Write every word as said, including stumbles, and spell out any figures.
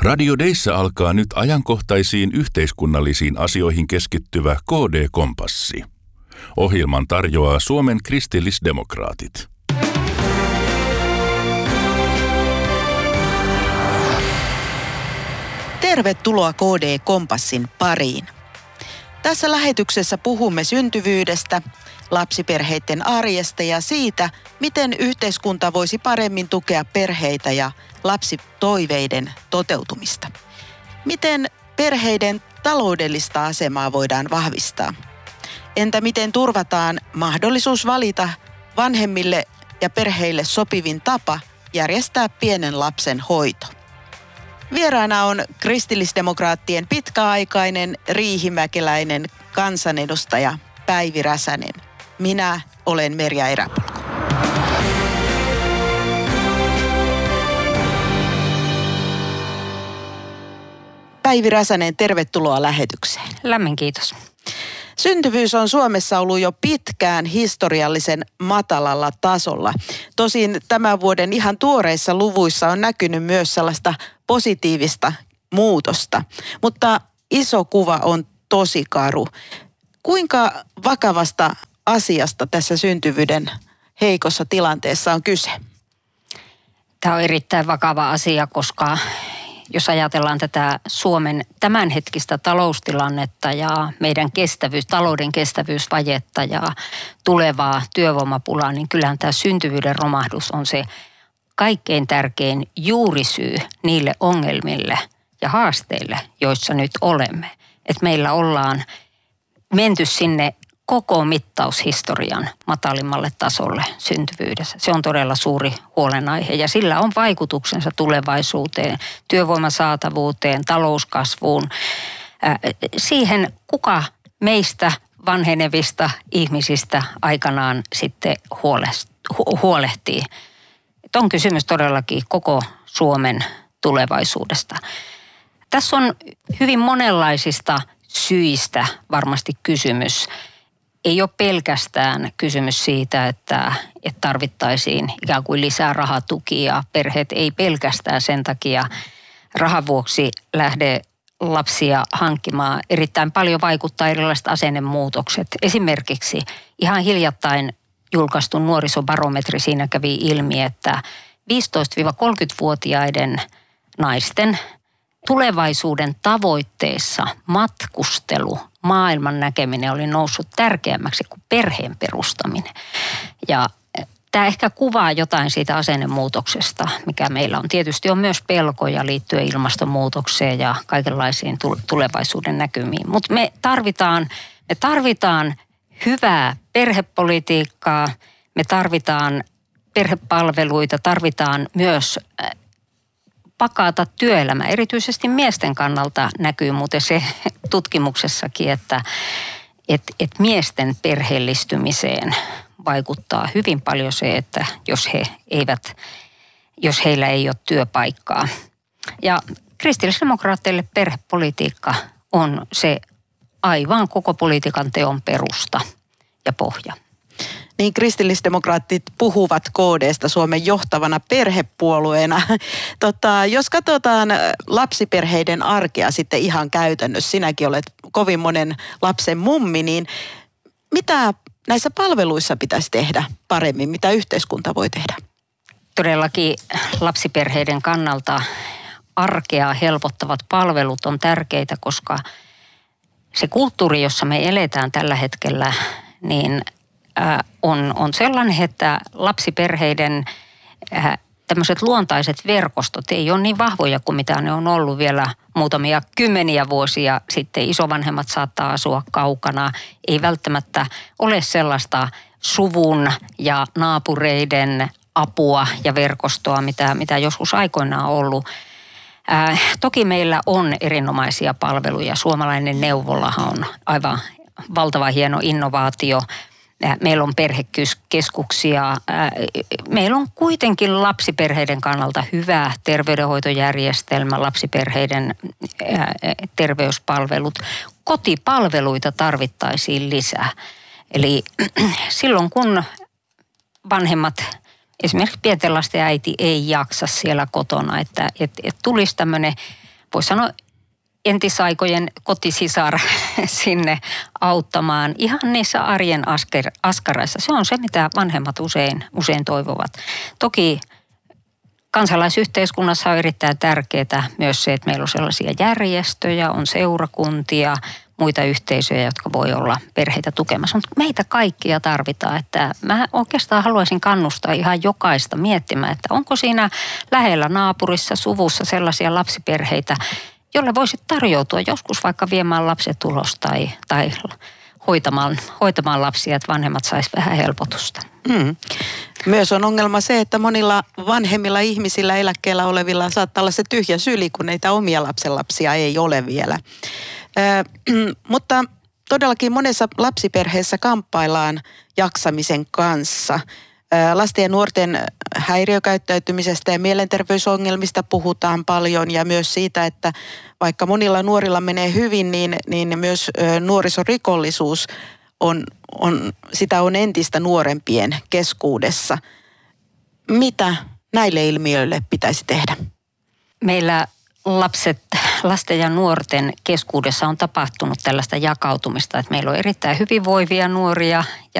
Radio Deissä alkaa nyt ajankohtaisiin yhteiskunnallisiin asioihin keskittyvä K D-kompassi. Ohjelman tarjoaa Suomen kristillisdemokraatit. Tervetuloa K D-kompassin pariin. Tässä lähetyksessä puhumme syntyvyydestä, lapsiperheiden arjesta ja siitä, miten yhteiskunta voisi paremmin tukea perheitä ja lapsitoiveiden toteutumista. Miten perheiden taloudellista asemaa voidaan vahvistaa? Entä miten turvataan mahdollisuus valita vanhemmille ja perheille sopivin tapa järjestää pienen lapsen hoito? Vieraana on kristillisdemokraattien pitkäaikainen riihimäkeläinen kansanedustaja Päivi Räsänen. Minä olen Merja Eräpolku. Päivi Räsänen, tervetuloa lähetykseen. Lämmin kiitos. Syntyvyys on Suomessa ollut jo pitkään historiallisen matalalla tasolla. Tosin tämän vuoden ihan tuoreissa luvuissa on näkynyt myös sellaista positiivista muutosta, mutta iso kuva on tosi karu. Kuinka vakavasta asiasta tässä syntyvyyden heikossa tilanteessa on kyse? Tämä on erittäin vakava asia, koska jos ajatellaan tätä Suomen tämänhetkistä taloustilannetta ja meidän kestävyys, talouden kestävyysvajetta ja tulevaa työvoimapulaa, niin kyllähän tämä syntyvyyden romahdus on se kaikkein tärkein juurisyy niille ongelmille ja haasteille, joissa nyt olemme. Että meillä ollaan menty sinne koko mittaushistorian matalimmalle tasolle syntyvyydessä. Se on todella suuri huolenaihe ja sillä on vaikutuksensa tulevaisuuteen, työvoiman saatavuuteen, talouskasvuun, äh, siihen kuka meistä vanhenevista ihmisistä aikanaan sitten huolehtii. Et on kysymys todellakin koko Suomen tulevaisuudesta. Tässä on hyvin monenlaisista syistä varmasti kysymys. Ei ole pelkästään kysymys siitä, että, että tarvittaisiin ikään kuin lisää rahatukia. Perheet ei pelkästään sen takia rahan vuoksi lähde lapsia hankkimaan. Erittäin paljon vaikuttaa erilaiset asennemuutokset. Esimerkiksi ihan hiljattain julkaistu nuorisobarometri, siinä kävi ilmi, että viisitoista-kolmekymmentävuotiaiden naisten tulevaisuuden tavoitteissa matkustelu, maailman näkeminen oli noussut tärkeämmäksi kuin perheen perustaminen. Ja tämä ehkä kuvaa jotain siitä asennemuutoksesta, mikä meillä on. Tietysti on myös pelkoja liittyen ilmastonmuutokseen ja kaikenlaisiin tulevaisuuden näkymiin. Mutta me tarvitaan, me tarvitaan hyvää perhepolitiikkaa, me tarvitaan perhepalveluita, tarvitaan myös vakaata työelämä. Erityisesti miesten kannalta näkyy muuten se tutkimuksessakin, että et, et miesten perheellistymiseen vaikuttaa hyvin paljon se, että jos he eivät, jos heillä ei ole työpaikkaa. Ja kristillisdemokraatteille perhepolitiikka on se aivan koko politiikan teon perusta ja pohja. Niin kristillisdemokraatit puhuvat K D:stä Suomen johtavana perhepuolueena. Tota, jos katsotaan lapsiperheiden arkea sitten ihan käytännössä, sinäkin olet kovin monen lapsen mummi, niin mitä näissä palveluissa pitäisi tehdä paremmin? Mitä yhteiskunta voi tehdä? Todellakin lapsiperheiden kannalta arkea helpottavat palvelut on tärkeitä, koska se kulttuuri, jossa me eletään tällä hetkellä, niin On, on sellainen, että lapsiperheiden äh, tämmöiset luontaiset verkostot ei ole niin vahvoja kuin mitä ne on ollut vielä muutamia kymmeniä vuosia sitten. Isovanhemmat saattaa asua kaukana, ei välttämättä ole sellaista suvun ja naapureiden apua ja verkostoa, mitä, mitä joskus aikoinaan on ollut. Äh, toki meillä on erinomaisia palveluja. Suomalainen neuvolahan on aivan valtava hieno innovaatio. Meillä on perhekeskuksia. Meillä on kuitenkin lapsiperheiden kannalta hyvä terveydenhoitojärjestelmä, lapsiperheiden terveyspalvelut. Kotipalveluita tarvittaisiin lisää. Eli silloin kun vanhemmat, esimerkiksi pienten lasten äiti ei jaksa siellä kotona, että et, et tulisi tämmöinen voisi sanoa entisaikojen kotisisar sinne auttamaan ihan niissä arjen asker, askaraissa. Se on se, mitä vanhemmat usein, usein toivovat. Toki kansalaisyhteiskunnassa on erittäin tärkeää myös se, että meillä on sellaisia järjestöjä, on seurakuntia, muita yhteisöjä, jotka voi olla perheitä tukemassa. Mutta meitä kaikkia tarvitaan, että mä oikeastaan haluaisin kannustaa ihan jokaista miettimään, että onko siinä lähellä naapurissa, suvussa sellaisia lapsiperheitä, jolle voisit tarjoutua joskus vaikka viemään lapset ulos tai, tai hoitamaan, hoitamaan lapsia, että vanhemmat sais vähän helpotusta. Mm. Myös on ongelma se, että monilla vanhemmilla ihmisillä, eläkkeellä olevilla saattaa olla se tyhjä syli, kun näitä omia lapsenlapsia ei ole vielä. Ö, mutta todellakin monessa lapsiperheessä kamppaillaan jaksamisen kanssa. Ö, lasten ja nuorten häiriökäyttäytymisestä ja mielenterveysongelmista puhutaan paljon ja myös siitä, että vaikka monilla nuorilla menee hyvin, niin, niin myös ö, nuorisorikollisuus on, on, sitä on entistä nuorempien keskuudessa. Mitä näille ilmiöille pitäisi tehdä? Meillä lapset, lasten ja nuorten keskuudessa on tapahtunut tällaista jakautumista, että meillä on erittäin hyvinvoivia nuoria ja